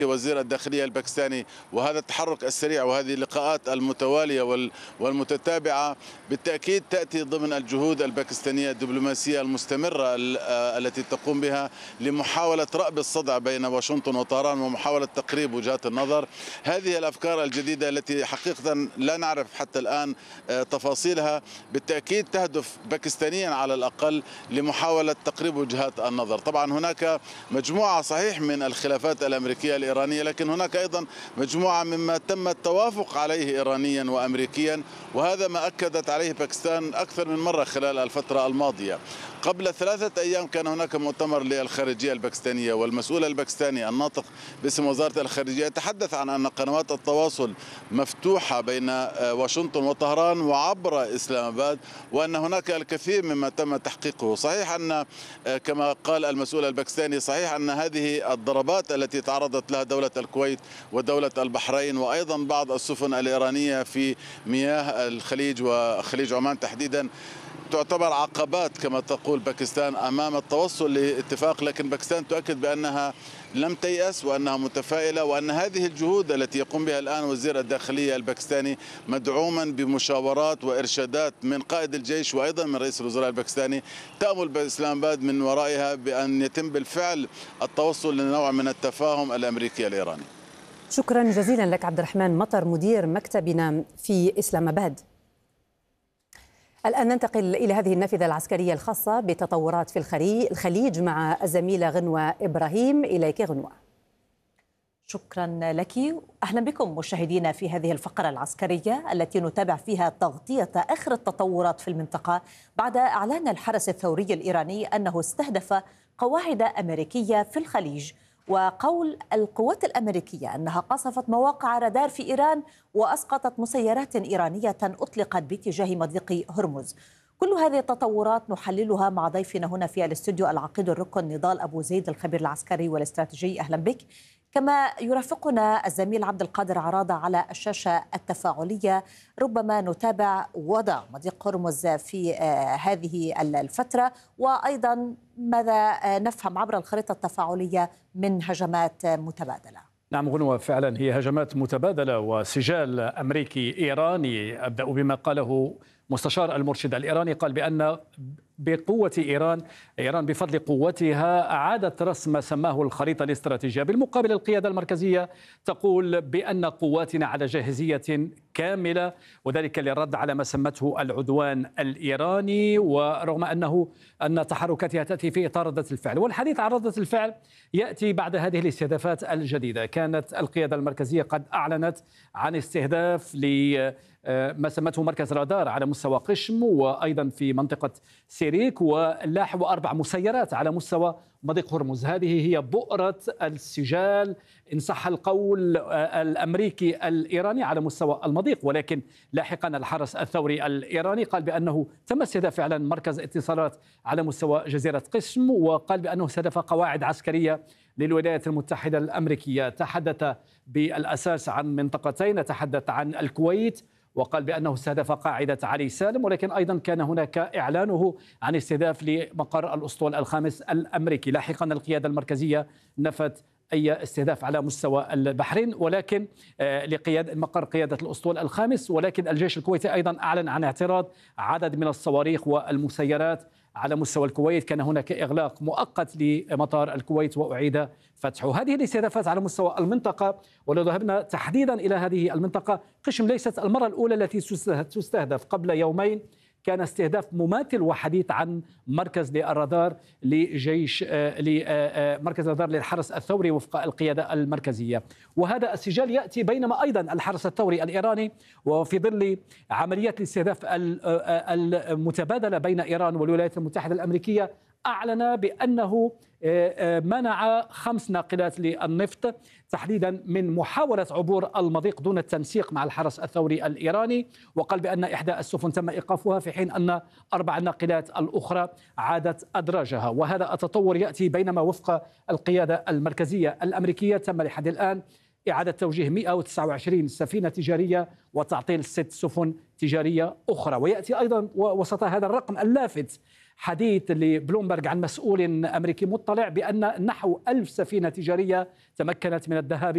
وزير الداخلية الباكستاني، وهذا التحرك السريع وهذه اللقاءات المتوالية والمتتابعة بالتأكيد تأتي ضمن الجهود الباكستانية الدبلوماسية المستمرة التي تقوم بها لمحاولة رأب الصدع بين واشنطن وطهران ومحاولة تقريب وجهات النظر. هذه الأفكار الجديدة التي حقيقة لا نعرف حتى الآن تفاصيلها بالتأكيد تهدف باكستانيا على الأقل لمحاولة تقريب وجهات النظر. طبعا هناك مجموعة صحيح من الخلافات الأمريكية الإيرانية، لكن هناك أيضا مجموعة مما تم التوافق عليه إيرانيا وأمريكيا، وهذا ما أكدت عليه باكستان أكثر من مرة خلال الفترة الماضية. قبل 3 أيام كان هناك مؤتمر للخارجية الباكستانية، والمسؤول الباكستاني الناطق باسم وزارة الخارجية تحدث عن أن قنوات التواصل مفتوحة بين واشنطن وطهران وعبر إسلام آباد، وأن هناك الكثير مما تم تحقيقه. صحيح أن كما قال المسؤول الباكستاني صحيح أن هذه الضربات التي تعرضت لها دولة الكويت ودولة البحرين وأيضا بعض السفن الإيرانية في مياه الخليج وخليج عمان تحديدا تعتبر عقبات كما تقول باكستان أمام التوصل لاتفاق، لكن باكستان تؤكد بأنها لم تيأس وأنها متفائلة، وأن هذه الجهود التي يقوم بها الآن وزير الداخلية الباكستاني مدعوما بمشاورات وإرشادات من قائد الجيش وأيضا من رئيس الوزراء الباكستاني تأمل بإسلام آباد من ورائها بأن يتم بالفعل التوصل لنوع من التفاهم الأمريكي الإيراني. شكرا جزيلا لك عبد الرحمن مطر مدير مكتبنا في إسلام آباد. الآن ننتقل إلى هذه النافذة العسكرية الخاصة بتطورات في الخليج مع الزميلة غنوة إبراهيم. إليك غنوة. شكرا لك. أهلا بكم مشاهدينا في هذه الفقرة العسكرية التي نتابع فيها تغطية آخر التطورات في المنطقة بعد إعلان الحرس الثوري الإيراني أنه استهدف قواعد أمريكية في الخليج، وقول القوات الأمريكية أنها قصفت مواقع رادار في إيران وأسقطت مسيرات إيرانية أطلقت باتجاه مضيق هرمز. كل هذه التطورات نحللها مع ضيفنا هنا في الاستوديو العقيد الركن نضال أبو زيد الخبير العسكري والاستراتيجي. أهلا بك. كما يرافقنا الزميل عبد القادر عراضة على الشاشة التفاعلية. ربما نتابع وضع مضيق هرمز في هذه الفترة، وأيضا ماذا نفهم عبر الخريطة التفاعلية من هجمات متبادلة. نعم غنوة، فعلا هي هجمات متبادلة وسجال أمريكي إيراني. أبدأ بما قاله مستشار المرشد الإيراني، قال بأن بقوة إيران بفضل قوتها أعادت رسم ما سماه الخريطة الاستراتيجية. بالمقابل القيادة المركزية تقول بأن قواتنا على جاهزية كاملة، وذلك للرد على ما سمته العدوان الإيراني، ورغم أن تحركاتها تأتي في إطار ردة الفعل. والحديث عن ردة الفعل يأتي بعد هذه الاستهدافات الجديدة. كانت القيادة المركزية قد أعلنت عن استهداف ما سمته مركز رادار على مستوى قشم، وأيضا في منطقة سيريك واللاح، و4 مسيرات على مستوى مضيق هرمز. هذه هي بؤرة السجال إن صح القول الأمريكي الإيراني على مستوى المضيق. ولكن لاحقا الحرس الثوري الإيراني قال بأنه تم استهداف فعلا مركز اتصالات على مستوى جزيرة قشم، وقال بأنه استهدف قواعد عسكرية للولايات المتحدة الأمريكية. تحدث بالأساس عن منطقتين، تحدث عن الكويت وقال بأنه استهدف قاعدة علي سالم، ولكن أيضا كان هناك إعلانه عن استهداف لمقر الأسطول الخامس الأمريكي. لاحقا القيادة المركزية نفت أي استهداف على مستوى البحرين ولكن مقر قيادة الأسطول الخامس، ولكن الجيش الكويتي أيضا أعلن عن اعتراض عدد من الصواريخ والمسيرات على مستوى الكويت. كان هناك إغلاق مؤقت لمطار الكويت وأعيد فتحه. هذه الاستهدافات على مستوى المنطقة، ولو ذهبنا تحديدا إلى هذه المنطقة، قشم ليست المرة الأولى التي تستهدف. قبل يومين كان استهداف مماثل وحديث عن مركز للرادار مركز الرادار للحرس الثوري وفق القيادة المركزية. وهذا السجال يأتي بينما أيضا الحرس الثوري الإيراني وفي ظل عمليات الاستهداف المتبادلة بين إيران والولايات المتحدة الأمريكية أعلن بأنه منع 5 ناقلات للنفط تحديدا من محاولة عبور المضيق دون التنسيق مع الحرس الثوري الإيراني، وقال بأن إحدى السفن تم إيقافها في حين أن 4 الناقلات الأخرى عادت أدراجها. وهذا التطور يأتي بينما وفق القيادة المركزية الأمريكية تم لحد الآن إعادة توجيه 129 سفينة تجارية وتعطيل 6 سفن تجارية أخرى. ويأتي أيضا وسط هذا الرقم اللافت حديث لبلومبرغ عن مسؤول أمريكي مطلع بأن نحو 1000 سفينة تجارية تمكنت من الذهاب